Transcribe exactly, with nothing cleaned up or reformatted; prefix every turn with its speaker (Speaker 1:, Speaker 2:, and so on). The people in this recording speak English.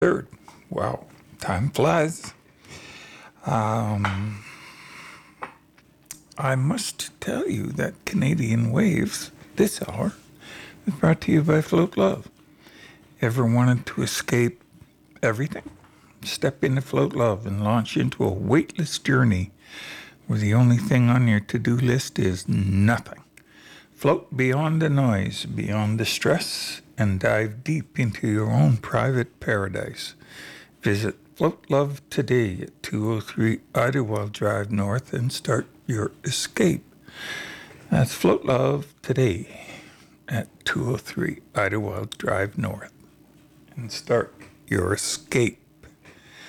Speaker 1: Third. Wow, time flies. Um, I must tell you that Canadian Waves this hour is brought to you by Float Love. Ever wanted to escape everything? Step into Float Love and launch into a weightless journey where the only thing on your to-do list is nothing. Float beyond the noise, beyond the stress, and dive deep into your own private paradise. Visit Float Love today at two oh three Idlewild Drive North and start your escape. That's Float Love today at two oh three Idlewild Drive North and start your escape.